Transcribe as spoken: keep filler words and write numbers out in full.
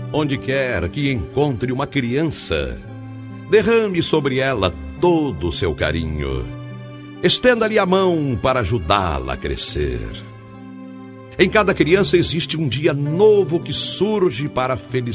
Onde quer que encontre uma criança, derrame sobre ela todo o seu carinho. Estenda-lhe a mão para ajudá-la a crescer. Em cada criança existe um dia novo que surge para a felicidade.